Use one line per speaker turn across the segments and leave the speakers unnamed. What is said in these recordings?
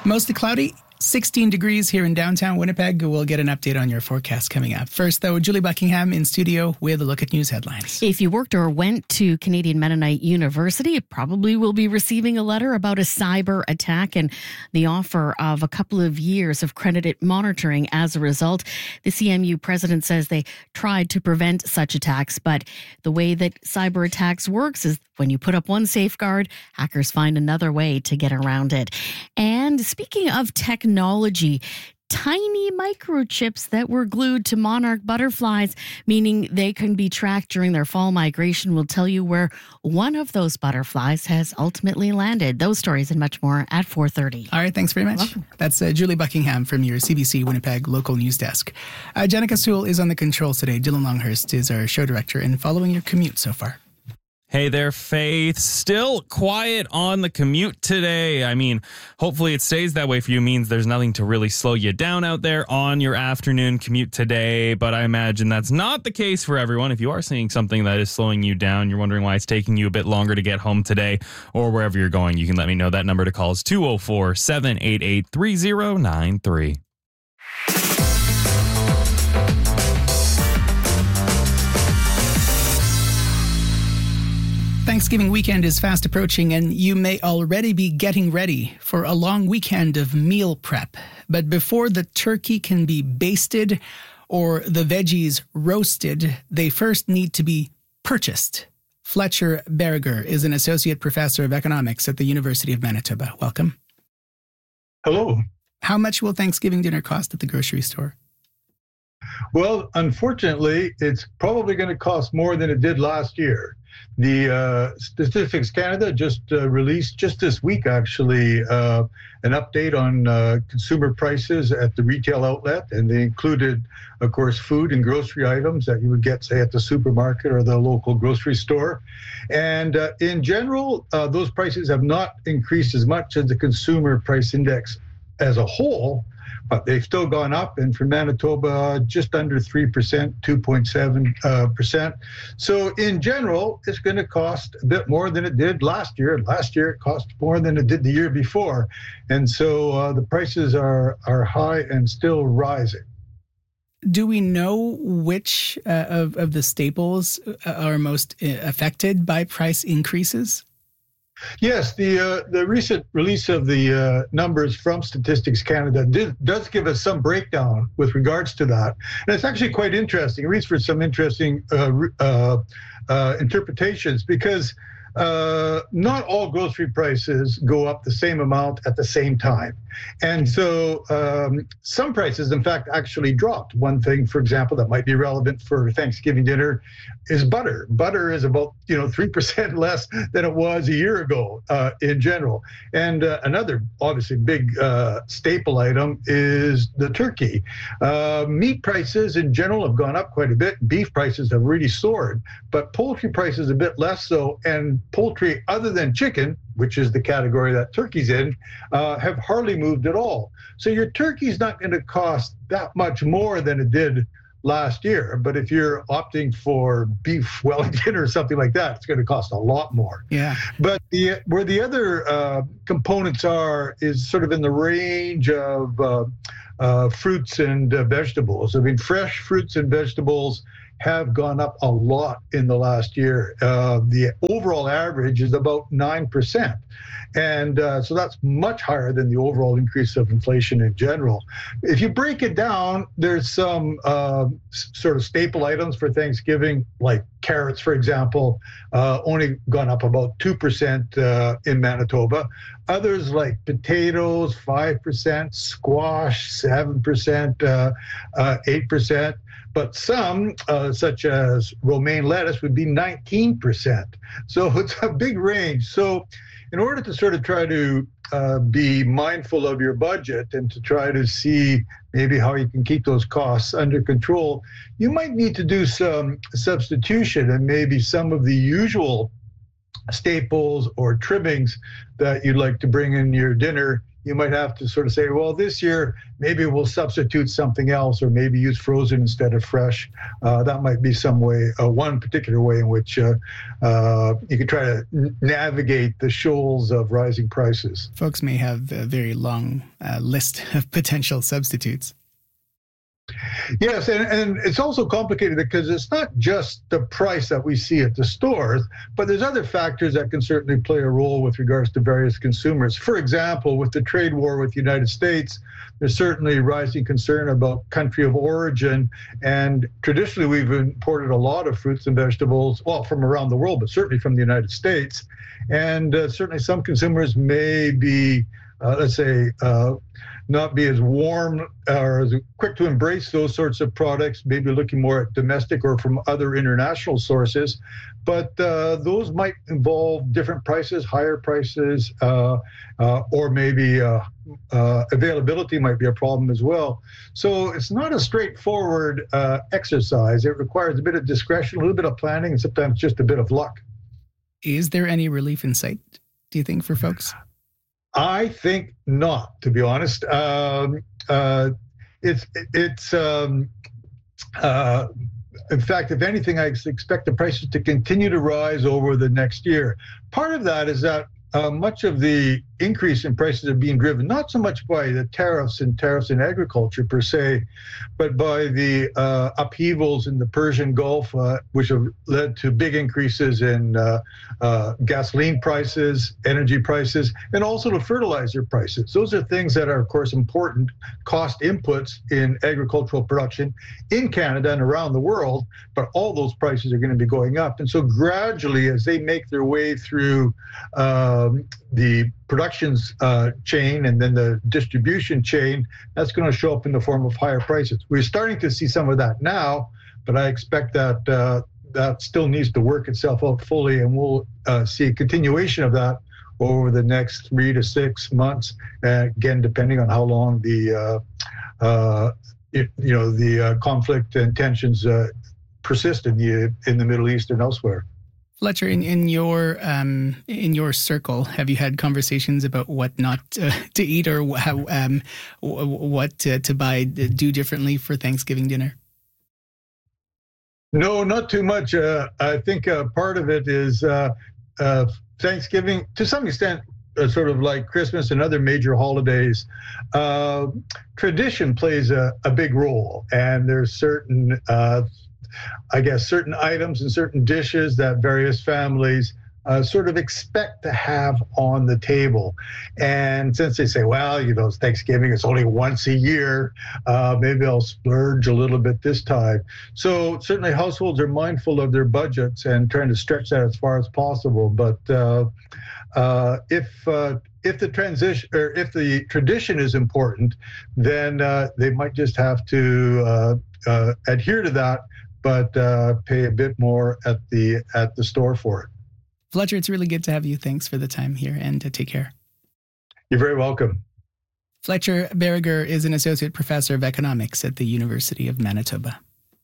Mostly cloudy, 16 degrees here in downtown Winnipeg. We'll get an update on your forecast coming up. First, though, Julie Buckingham in studio with a look at news headlines.
If you worked or went to Canadian Mennonite University, you probably will be receiving a letter about a cyber attack and the offer of a couple of years of credit monitoring as a result. The CMU president says they tried to prevent such attacks, but the way that cyber attacks works is when you put up one safeguard, hackers find another way to get around it. And speaking of technology, tiny microchips that were glued to monarch butterflies, meaning they can be tracked during their fall migration, will tell you where one of those butterflies has ultimately landed. Those stories and much more at 4:30.
All right, thanks very much. That's Julie Buckingham from your CBC Winnipeg local news desk. Jenica Sewell is on the controls today. Dylan Longhurst is our show director. And following your commute so far?
Hey there, Faith. Still quiet on the commute today. I mean, hopefully it stays that way for you. Means there's nothing to really slow you down out there on your afternoon commute today. But I imagine that's not the case for everyone. If you are seeing something that is slowing you down, you're wondering why it's taking you a bit longer to get home today or wherever you're going, you can let me know. That number to call is 204-788-3093.
Thanksgiving weekend is fast approaching, and you may already be getting ready for a long weekend of meal prep. But before the turkey can be basted or the veggies roasted, they first need to be purchased. Fletcher Berger is an associate professor of economics at the University of Manitoba. Welcome.
Hello.
How much will Thanksgiving dinner cost at the grocery store?
Well, unfortunately, it's probably going to cost more than it did last year. The Statistics Canada just released just this week, actually, an update on consumer prices at the retail outlet, and they included, of course, food and grocery items that you would get, say, at the supermarket or the local grocery store. And in general, those prices have not increased as much as the consumer price index as a whole, but they've still gone up, and for Manitoba, just under 3%, 2.7%. So in general, it's going to cost a bit more than it did last year. Last year, it cost more than it did the year before. And so the prices are high and still rising.
Do we know which of the staples are most affected by price increases?
Yes, the recent release of the numbers from Statistics Canada does give us some breakdown with regards to that. And it's actually quite interesting. It reads for some interesting interpretations because not all grocery prices go up the same amount at the same time. And so some prices, in fact, actually dropped. One thing, for example, that might be relevant for Thanksgiving dinner is butter. Butter is about 3% less than it was a year ago in general. And another, obviously, big staple item is the turkey. Meat prices in general have gone up quite a bit. Beef prices have really soared, but poultry prices a bit less so. And poultry, other than chicken, which is the category that turkey's in, have hardly moved at all. So your turkey's not going to cost that much more than it did last year. But if you're opting for beef Wellington or something like that, it's going to cost a lot more.
Yeah.
But where the other components are is sort of in the range of fruits and vegetables. I mean, fresh fruits and vegetables have gone up a lot in the last year. The overall average is about 9%. And so that's much higher than the overall increase of inflation in general. If you break it down, there's some sort of staple items for Thanksgiving, like carrots, for example, only gone up about 2% in Manitoba. Others like potatoes, 5%, squash, 7%, 8%. But some, such as romaine lettuce, would be 19%. So it's a big range. So in order to sort of try to be mindful of your budget and to try to see maybe how you can keep those costs under control, you might need to do some substitution, and maybe some of the usual staples or trimmings that you'd like to bring in your dinner, you might have to sort of say, well, this year, maybe we'll substitute something else, or maybe use frozen instead of fresh. That might be some way, one particular way in which you could try to navigate the shoals of rising prices.
Folks may have a very long list of potential substitutes.
Yes, and it's also complicated because it's not just the price that we see at the stores, but there's other factors that can certainly play a role with regards to various consumers. For example, with the trade war with the United States, there's certainly rising concern about country of origin, and traditionally we've imported a lot of fruits and vegetables, well, from around the world, but certainly from the United States. And certainly some consumers may be, not be as warm or as quick to embrace those sorts of products, maybe looking more at domestic or from other international sources. But those might involve different prices, higher prices, or maybe availability might be a problem as well. So it's not a straightforward exercise. It requires a bit of discretion, a little bit of planning, and sometimes just a bit of luck.
Is there any relief in sight, do you think, for folks?
I think not, to be honest. In fact, if anything, I expect the prices to continue to rise over the next year. Part of that is that much of the increase in prices are being driven not so much by the tariffs in agriculture per se, but by the upheavals in the Persian Gulf, which have led to big increases in gasoline prices, energy prices, and also the fertilizer prices. Those are things that are, of course, important cost inputs in agricultural production in Canada and around the world, but all those prices are going to be going up. And so gradually, as they make their way through the productions chain and then the distribution chain, that's going to show up in the form of higher prices. We're starting to see some of that now, but I expect that that still needs to work itself out fully, and we'll see a continuation of that over the next 3 to 6 months, again, depending on how long the conflict and tensions persist in the Middle East and elsewhere.
Fletcher, in your circle, have you had conversations about what not to eat, or how what to buy, do differently for Thanksgiving dinner?
No, not too much. I think part of it is Thanksgiving, to some extent, sort of like Christmas and other major holidays. Tradition plays a big role, and there's certain certain items and certain dishes that various families sort of expect to have on the table. And since they say, well, it's Thanksgiving, it's only once a year, maybe I'll splurge a little bit this time. So certainly households are mindful of their budgets and trying to stretch that as far as possible. But if the tradition is important, then they might just have to adhere to that, but pay a bit more at the store for it.
Fletcher, it's really good to have you. Thanks for the time here, and take care.
You're very welcome.
Fletcher Berger is an associate professor of economics at the University of Manitoba.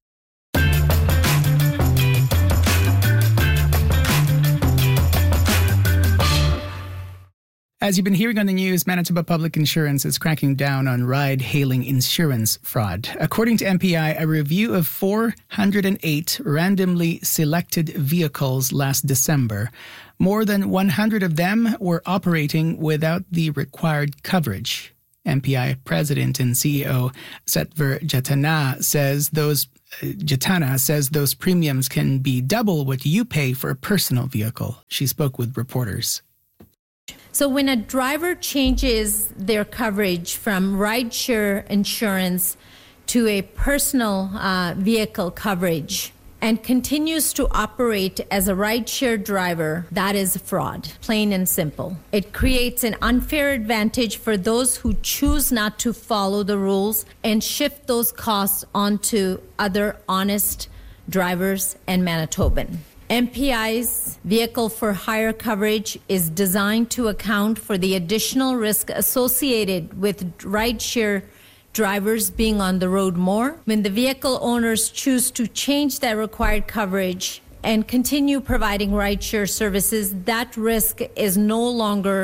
As you've been hearing on the news, Manitoba Public Insurance is cracking down on ride-hailing insurance fraud. According to MPI, a review of 408 randomly selected vehicles last December, more than 100 of them were operating without the required coverage. MPI President and CEO Settver Jatana says those premiums can be double what you pay for a personal vehicle. She spoke with reporters.
So when a driver changes their coverage from rideshare insurance to a personal vehicle coverage and continues to operate as a rideshare driver, that is fraud, plain and simple. It creates an unfair advantage for those who choose not to follow the rules and shift those costs onto other honest drivers and Manitoban. MPI's Vehicle for Hire coverage is designed to account for the additional risk associated with rideshare drivers being on the road more. When the vehicle owners choose to change their required coverage and continue providing rideshare services, that risk is no longer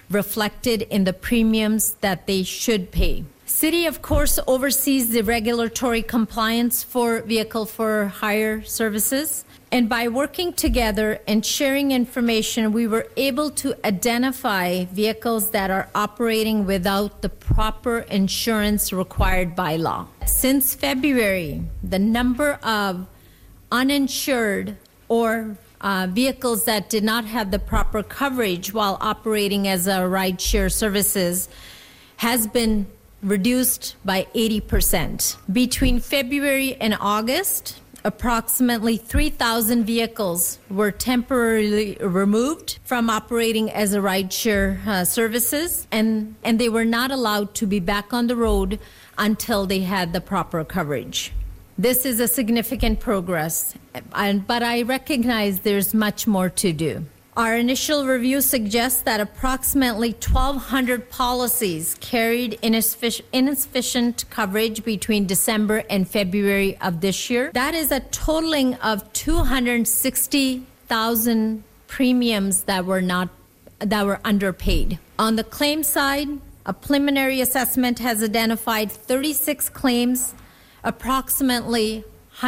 reflected in the premiums that they should pay. City, of course, oversees the regulatory compliance for vehicle for hire services. And by working together and sharing information, we were able to identify vehicles that are operating without the proper insurance required by law. Since February, the number of uninsured or vehicles that did not have the proper coverage while operating as a rideshare services has been reduced by 80%. Between February and August, approximately 3,000 vehicles were temporarily removed from operating as a rideshare services, and they were not allowed to be back on the road until they had the proper coverage. This is a significant progress, but I recognize there's much more to do. Our initial review suggests that approximately 1,200 policies carried insufficient coverage between December and February of this year. That is a totaling of 260,000 premiums that were underpaid. On the claim side, a preliminary assessment has identified 36 claims, approximately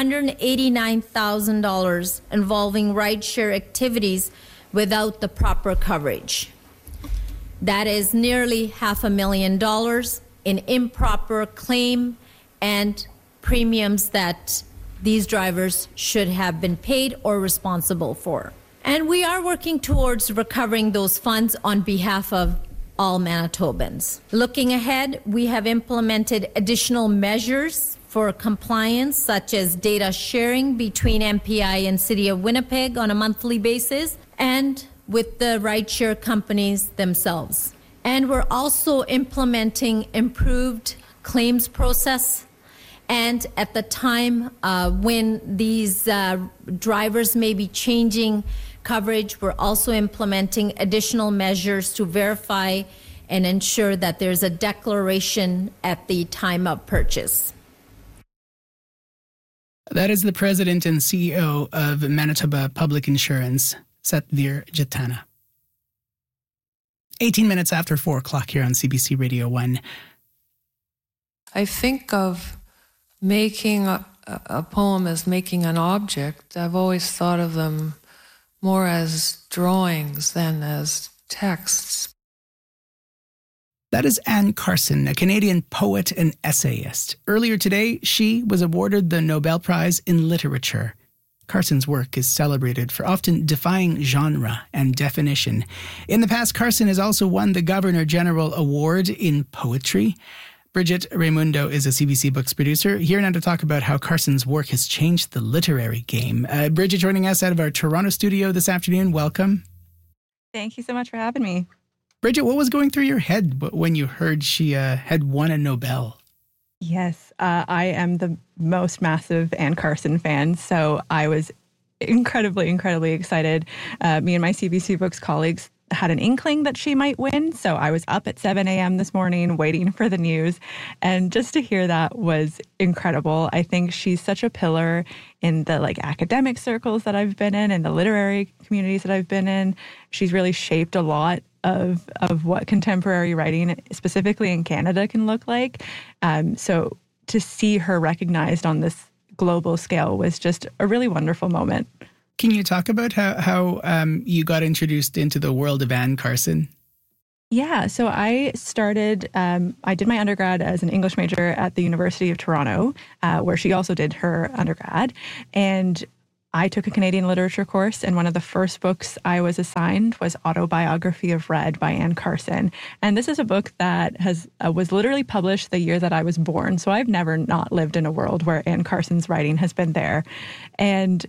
$189,000 involving rideshare activities without the proper coverage. That is nearly $500,000 in improper claim and premiums that these drivers should have been paid or responsible for. And we are working towards recovering those funds on behalf of all Manitobans. Looking ahead, we have implemented additional measures for compliance, such as data sharing between MPI and City of Winnipeg on a monthly basis, and with the rideshare companies themselves. And we're also implementing improved claims process. And at the time when these drivers may be changing coverage, we're also implementing additional measures to verify and ensure that there's a declaration at the time of purchase.
That is the president and CEO of Manitoba Public Insurance, Satvir Jatana. 18 minutes after 4 o'clock here on CBC Radio 1.
I think of making a poem as making an object. I've always thought of them more as drawings than as texts.
That is Anne Carson, a Canadian poet and essayist. Earlier today, she was awarded the Nobel Prize in Literature. Carson's work is celebrated for often defying genre and definition. In the past, Carson has also won the Governor General Award in Poetry. Bridget Raimundo is a CBC Books producer, here now to talk about how Carson's work has changed the literary game. Bridget joining us out of our Toronto studio this afternoon. Welcome.
Thank you so much for having me.
Bridget, what was going through your head when you heard she had won a Nobel?
Yes, I am the most massive Anne Carson fan, so I was incredibly excited. Me and my CBC Books colleagues had an inkling that she might win, so I was up at 7 a.m. this morning waiting for the news, and just to hear that was incredible. I think she's such a pillar in the academic circles that I've been in and the literary communities that I've been in. She's really shaped a lot of what contemporary writing, specifically in Canada, can look like. So to see her recognized on this global scale was just a really wonderful moment.
Can you talk about how you got introduced into the world of Anne Carson?
Yeah, so I started, I did my undergrad as an English major at the University of Toronto, where she also did her undergrad. And I took a Canadian literature course, and one of the first books I was assigned was Autobiography of Red by Anne Carson. And this is a book that was literally published the year that I was born. So I've never not lived in a world where Anne Carson's writing has been there. And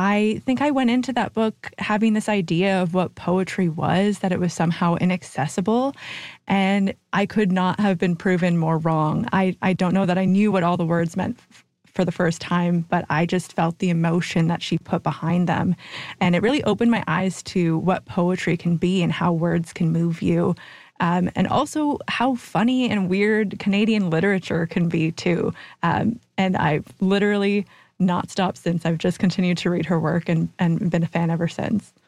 I think I went into that book having this idea of what poetry was, that it was somehow inaccessible, and I could not have been proven more wrong. I don't know that I knew what all the words meant for the first time, but I just felt the emotion that she put behind them. And it really opened my eyes to what poetry can be and how words can move you. And also how funny and weird Canadian literature can be too. And I've literally not stopped since. I've just continued to read her work and been a fan ever since.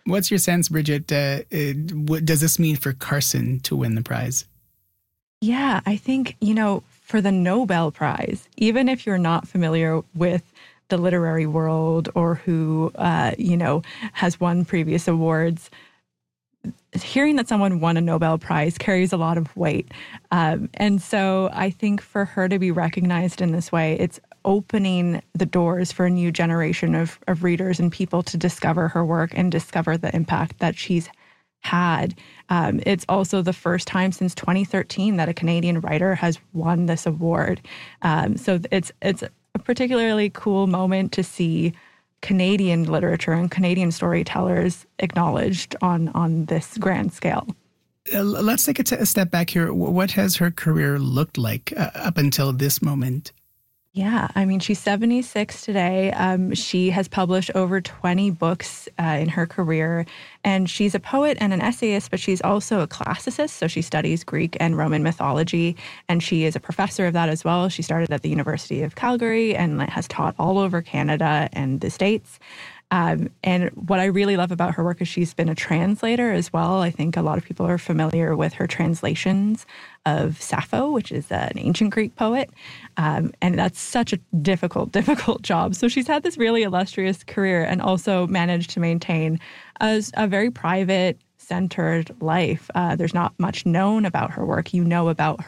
What's your sense, Bridget? What does this mean for Carson to win the prize?
Yeah, I think, for the Nobel Prize, even if you're not familiar with the literary world or who, has won previous awards, hearing that someone won a Nobel Prize carries a lot of weight. And so I think for her to be recognized in this way, it's opening the doors for a new generation of readers and people to discover her work and discover the impact that she's had. It's also the first time since 2013 that a Canadian writer has won this award. So it's a particularly cool moment to see Canadian literature and Canadian storytellers acknowledged on this grand scale.
Let's take a step back here. What has her career looked like up until this moment?
Yeah, I mean, she's 76 today. She has published over 20 books in her career, and she's a poet and an essayist, but she's also a classicist, so she studies Greek and Roman mythology, and she is a professor of that as well. She started at the University of Calgary and has taught all over Canada and the States. And what I really love about her work is she's been a translator as well. I think a lot of people are familiar with her translations of Sappho, which is an ancient Greek poet. And that's such a difficult job. So she's had this really illustrious career and also managed to maintain a very private, centered life. There's not much known about her work. Known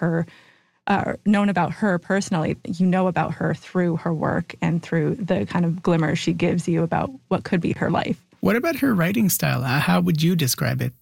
about her personally, about her through her work and through the kind of glimmer she gives you about what could be her life.
What about her writing style? How would you describe it?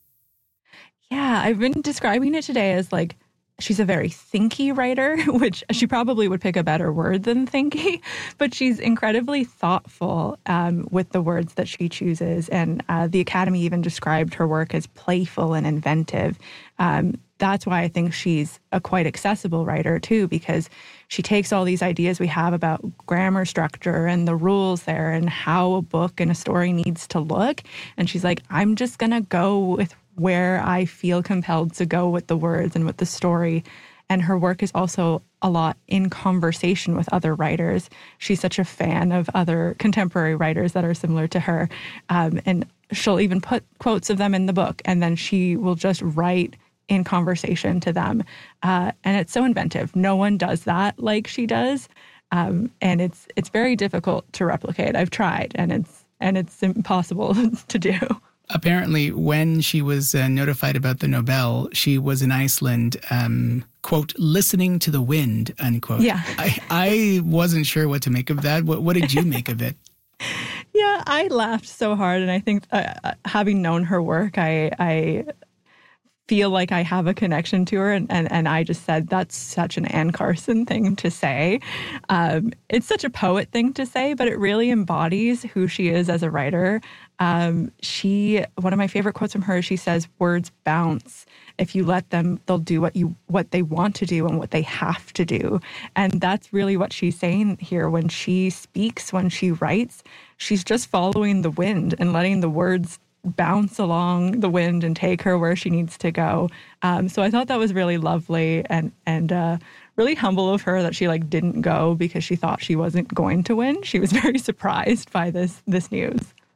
Yeah, I've been describing it today as like, she's a very thinky writer, which she probably would pick a better word than thinky, but she's incredibly thoughtful with the words that she chooses. And the Academy even described her work as playful and inventive. That's why I think she's a quite accessible writer too, because she takes all these ideas we have about grammar structure and the rules there and how a book and a story needs to look. And she's like, I'm just going to go with where I feel compelled to go with the words and with the story. And her work is also a lot in conversation with other writers. She's such a fan of other contemporary writers that are similar to her. And she'll even put quotes of them in the book, and then she will just write in conversation to them. And it's so inventive. No one does that like she does. And it's very difficult to replicate. I've tried, and it's impossible to do.
Apparently, when she was notified about the Nobel, she was in Iceland, quote, listening to the wind, unquote.
Yeah.
I wasn't sure what to make of that. What did you make of it?
Yeah, I laughed so hard. And I think having known her work, I feel like I have a connection to her. And I just said, that's such an Anne Carson thing to say. It's such a poet thing to say, but it really embodies who she is as a writer. One of my favorite quotes from her, she says, words bounce. If you let them, they'll do what they want to do and what they have to do. And that's really what she's saying here. When she speaks, when she writes, she's just following the wind and letting the words bounce along the wind and take her where she needs to go. So I thought that was really lovely and really humble of her that she didn't go because she thought she wasn't going to win. She was very surprised by this news.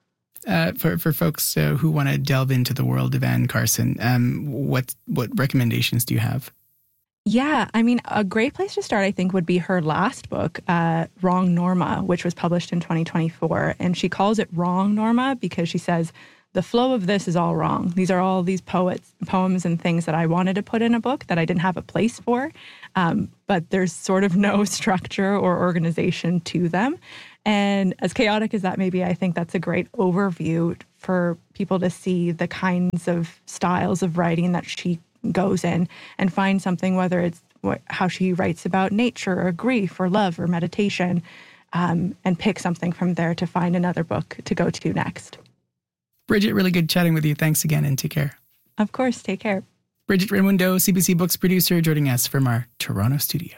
For folks who want to delve into the world of Anne Carson, what recommendations do you have?
Yeah, I mean, a great place to start, I think, would be her last book, Wrong Norma, which was published in 2024. And she calls it Wrong Norma because she says, the flow of this is all wrong. These are all these poems and things that I wanted to put in a book that I didn't have a place for, but there's sort of no structure or organization to them. And as chaotic as that may be, I think that's a great overview for people to see the kinds of styles of writing that she goes in and find something, whether it's how she writes about nature or grief or love or meditation, and pick something from there to find another book to go to next.
Bridget, really good chatting with you. Thanks again and take care.
Of course, take care.
Bridget Raimundo, CBC Books producer, joining us from our Toronto studio.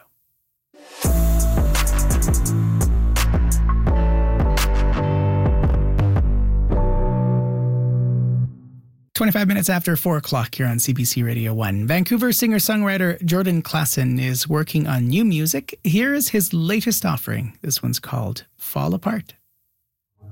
25 minutes after 4 o'clock here on CBC Radio 1. Vancouver singer-songwriter Jordan Klassen is working on new music. Here is his latest offering. This one's called Fall Apart.